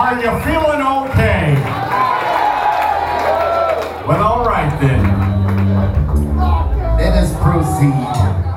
Are you feeling okay? Well, all right then. Let us proceed.